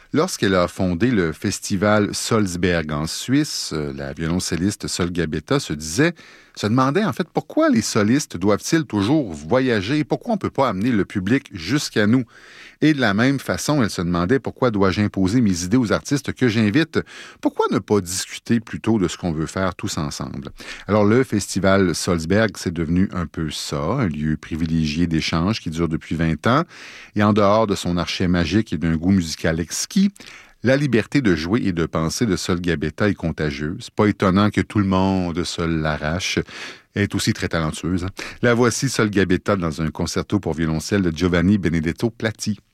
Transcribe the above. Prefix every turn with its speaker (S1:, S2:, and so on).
S1: Lorsqu'elle a fondé le festival Salzberg en Suisse, la violoncelliste Sol Gabetta se demandait en fait pourquoi les solistes doivent-ils toujours voyager, pourquoi on ne peut pas amener le public jusqu'à nous. Et de la même façon, elle se demandait pourquoi dois-je imposer mes idées aux artistes que j'invite, pourquoi ne pas discuter plutôt de ce qu'on veut faire tous ensemble. Alors le festival Salzberg, c'est devenu un peu ça, un lieu privilégié d'échange qui dure depuis 20 ans, et en dehors de son archet magique et d'un goût musical exquis, la liberté de jouer et de penser de Sol Gabetta est contagieuse. Pas étonnant que tout le monde se l'arrache. Elle est aussi très talentueuse. La voici, Sol Gabetta, dans un concerto pour violoncelle de Giovanni Benedetto Platti.